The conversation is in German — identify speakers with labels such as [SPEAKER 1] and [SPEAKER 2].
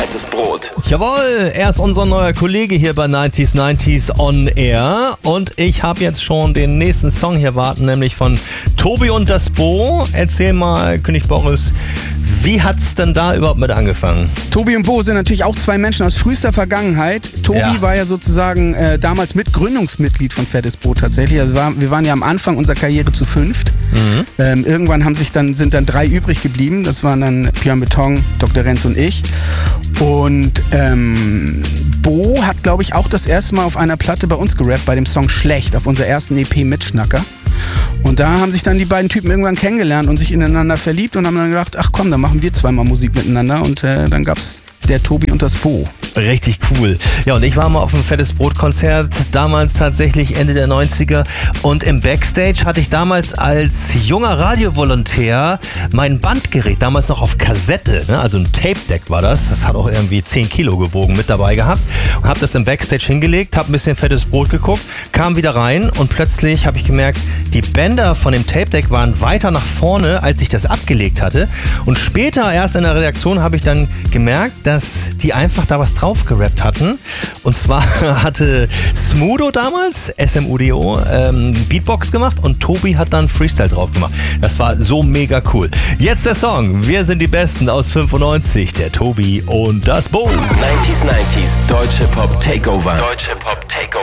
[SPEAKER 1] Fettes Brot.
[SPEAKER 2] Jawohl, er ist unser neuer Kollege hier bei 90s on Air und ich habe jetzt schon den nächsten Song hier warten, nämlich von Tobi und das Bo. Erzähl mal, König Boris, wie hat's denn da überhaupt mit angefangen?
[SPEAKER 3] Tobi und Bo sind natürlich auch zwei Menschen aus frühester Vergangenheit. Tobi war ja sozusagen damals Gründungsmitglied von Fettes Brot tatsächlich. Also wir waren ja am Anfang unserer Karriere zu fünft. Irgendwann sind dann 3 übrig geblieben. Das waren dann Björn Beton, Dr. Renz und ich. Und Bo hat, glaube ich, auch das erste Mal auf einer Platte bei uns gerappt, bei dem Song Schlecht, auf unserer ersten EP Mitschnacker. Und da haben sich dann die beiden Typen irgendwann kennengelernt und sich ineinander verliebt und haben dann gedacht, ach komm, dann machen wir zweimal Musik miteinander. Und dann gab's der Tobi und das Bo.
[SPEAKER 2] Richtig cool. Ja, und ich war mal auf einem Fettes Brot-Konzert, damals tatsächlich Ende der 90er. Und im Backstage hatte ich damals als junger Radiovolontär mein Bandgerät, damals noch auf Kassette, ne? Also ein Tape-Deck war das. Das hat auch irgendwie 10 Kilo gewogen mit dabei gehabt. Und habe das im Backstage hingelegt, habe ein bisschen Fettes Brot geguckt, kam wieder rein und plötzlich habe ich gemerkt, die Bänder von dem Tape-Deck waren weiter nach vorne, als ich das abgelegt hatte. Und später erst in der Redaktion habe ich dann gemerkt, dass die einfach da was drauf gerappt hatten. Und zwar hatte Smudo damals, SMUDO, Beatbox gemacht und Tobi hat dann Freestyle drauf gemacht. Das war so mega cool. Jetzt der Song. Wir sind die Besten aus 95. Der Tobi und das Bo.
[SPEAKER 1] 90s Deutsche Pop Takeover.